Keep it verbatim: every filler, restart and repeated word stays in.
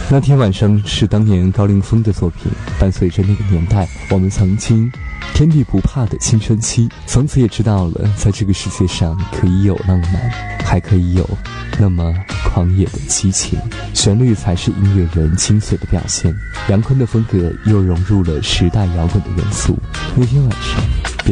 那天晚上是当年高凌风的作品，伴随着那个年代我们曾经天地不怕的青春期，从此也知道了在这个世界上可以有浪漫，还可以有那么狂野的激情。旋律才是音乐人精髓的表现，杨坤的风格又融入了时代摇滚的元素。那天晚上